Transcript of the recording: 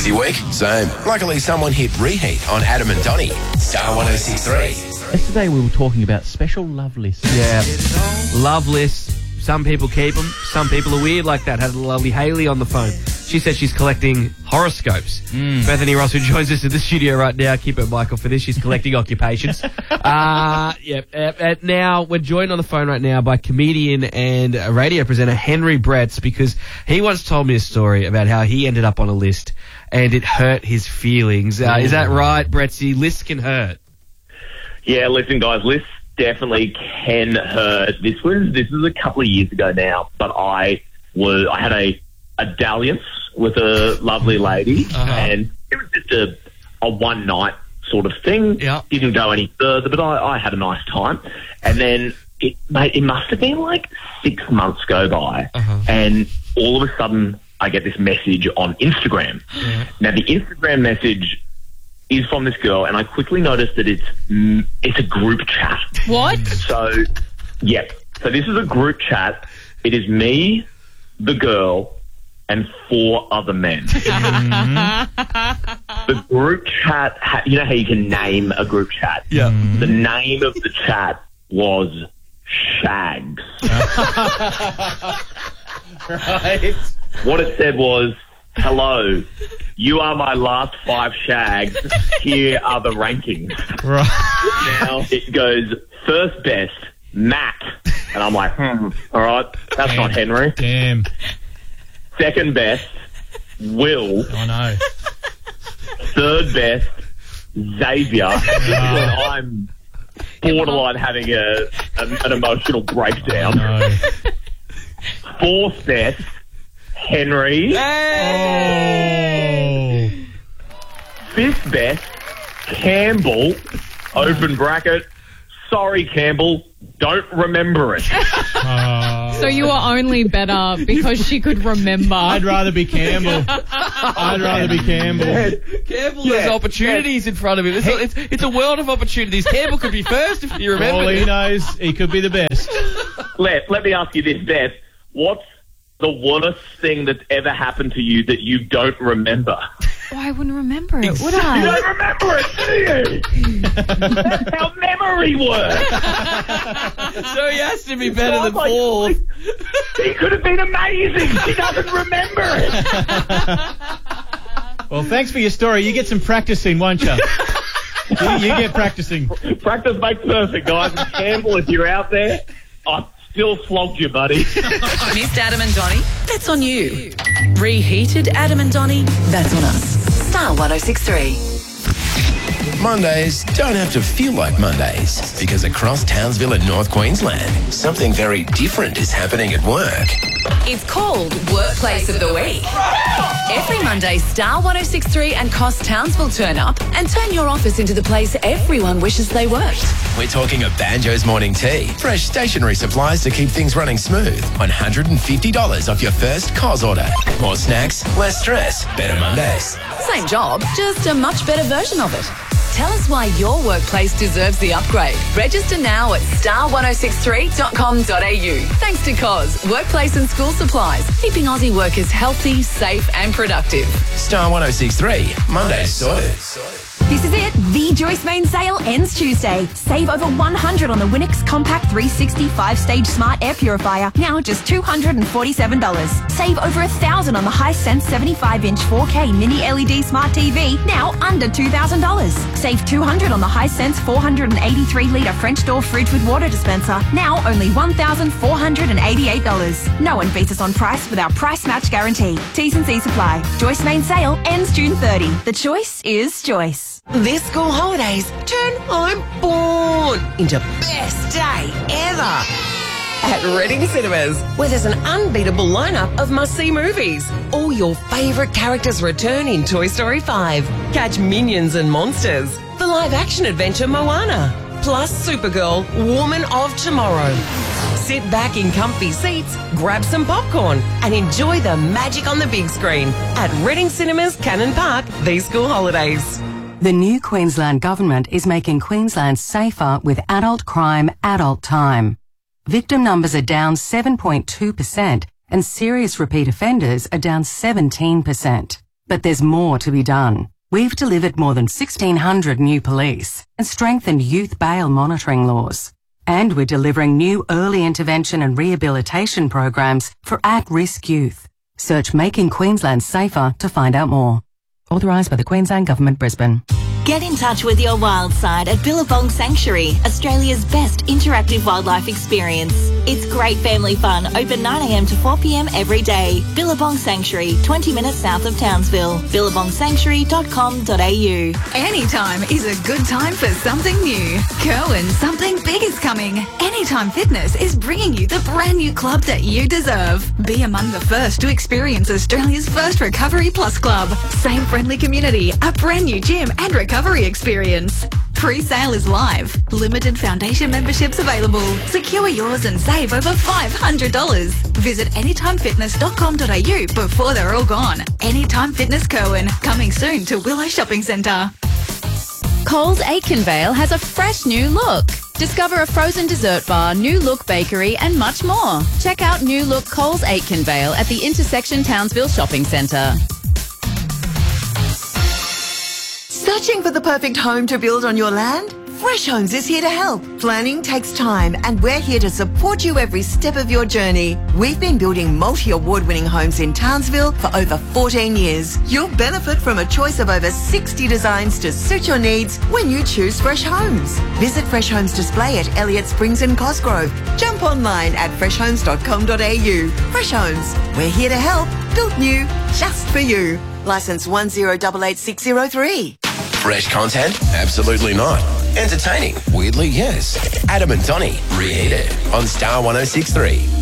Busy week? Same. Luckily, someone hit reheat on Adam and Donnie. Star 106.3. Yesterday we were talking about special love lists. Yeah. Love lists. Some people keep them. Some people are weird like that. Had the lovely Hayley on the phone. She said she's collecting horoscopes. Bethany Ross, who joins us in the studio right now, keep her mic off for this. She's collecting occupations. Now, we're joined on the phone right now by comedian and radio presenter Henry Bretts, because he once told me a story about how he ended up on a list and it hurt his feelings. Is that right, Brettsy? Lists can hurt. Yeah, listen, guys, lists definitely can hurt. This was a couple of years ago now, but I had a dalliance with a lovely lady, and it was just a one night sort of thing. Yeah. Didn't go any further, but I had a nice time. And then it must have been like 6 months go by, and all of a sudden I get this message on Instagram. Now the Instagram message is from this girl, and I quickly noticed that it's a group chat. What? So this is a group chat. It is me, the girl, and 4 other men. The group chat, you know how you can name a group chat? Yeah. The name of the chat was Shags. Right. What it said was, hello, you are my last 5 shags. Here are the rankings. Right. Now it goes first best, Matt. And I'm like, all right, that's not Henry. Damn. Second best, Will. Oh, no. Third best, Xavier. I'm borderline having an emotional breakdown. No. Fourth best, Henry. Oh. Fifth best, Campbell. Open bracket. Sorry, Campbell. Don't remember it. So you were only better because she could remember. I'd rather be Campbell. Campbell has opportunities in front of him. It's a world of opportunities. Campbell could be first if you remember. All he knows, he could be the best. Let me ask you this, Beth. What's the worst thing that's ever happened to you that you don't remember? Oh, I wouldn't remember it, would You I? don't remember it, do you? That's how memory works. So he has to be better than like, fourth. He could have been amazing. She doesn't remember it. Well, thanks for your story. You get some practicing, won't you? You get practicing. Practice makes perfect, guys. And Campbell, if you're out there, I still flogged you, buddy. Missed Adam and Donnie? That's on you. Reheated Adam and Donnie? That's on us. Star 106.3. Mondays don't have to feel like Mondays, because across Townsville in North Queensland, something very different is happening at work. It's called Workplace of the Week. Every Monday, Star 106.3 and Cost Townsville turn up and turn your office into the place everyone wishes they worked. We're talking a Banjo's morning tea, fresh stationery supplies to keep things running smooth, $150 off your first COS order. More snacks, less stress, better Mondays. Same job, just a much better version of it. Tell us why your workplace deserves the upgrade. Register now at star1063.com.au. Thanks to COS, Workplace and School Supplies, keeping Aussie workers healthy, safe and productive. Star 106.3, Mondays sorted. This is it. The Joyce Main sale ends Tuesday. Save over $100 on the Winix Compact 360 5-stage Smart Air Purifier, now just $247. Save over $1,000 on the Hisense 75-inch 4K Mini LED Smart TV, now under $2,000. Save $200 on the Hisense 483-litre French door fridge with water dispenser, now only $1,488. No one beats us on price with our price match guarantee. T's and C's apply. Joyce Main sale ends June 30. The choice is Joyce. This school holidays, turn I'm born into best day ever at Reading Cinemas, where there's an unbeatable lineup of must-see movies. All your favourite characters return in Toy Story 5. Catch Minions and Monsters, the live-action adventure Moana, plus Supergirl, Woman of Tomorrow. Sit back in comfy seats, grab some popcorn and enjoy the magic on the big screen at Reading Cinemas, Cannon Park, these school holidays. The new Queensland Government is making Queensland safer with adult crime, adult time. Victim numbers are down 7.2% and serious repeat offenders are down 17%. But there's more to be done. We've delivered more than 1,600 new police and strengthened youth bail monitoring laws. And we're delivering new early intervention and rehabilitation programs for at-risk youth. Search Making Queensland Safer to find out more. Authorised by the Queensland Government, Brisbane. Get in touch with your wild side at Billabong Sanctuary, Australia's best interactive wildlife experience. It's great family fun, open 9am to 4pm every day. Billabong Sanctuary, 20 minutes south of Townsville. billabongsanctuary.com.au. Anytime is a good time for something new. Kerwin, something big is coming. Anytime Fitness is bringing you the brand new club that you deserve. Be among the first to experience Australia's first Recovery Plus club. Same friendly community, a brand new gym and recovery experience. Pre-sale is live. Limited foundation memberships available. Secure yours and save over $500. Visit anytimefitness.com.au before they're all gone. Anytime Fitness Kerwin, coming soon to Willow Shopping Centre. Coles Aitkenvale has a fresh new look. Discover a frozen dessert bar, New Look Bakery and much more. Check out New Look Coles Aitkenvale at the Intersection Townsville Shopping Centre. Searching for the perfect home to build on your land? Fresh Homes is here to help. Planning takes time and we're here to support you every step of your journey. We've been building multi-award-winning homes in Townsville for over 14 years. You'll benefit from a choice of over 60 designs to suit your needs when you choose Fresh Homes. Visit Fresh Homes Display at Elliott Springs and Cosgrove. Jump online at freshhomes.com.au. Fresh Homes, we're here to help. Built new, just for you. Licence 1088603. Fresh content? Absolutely not. Entertaining? Weirdly, yes. Adam and Donnie, Reheated on Star 106.3.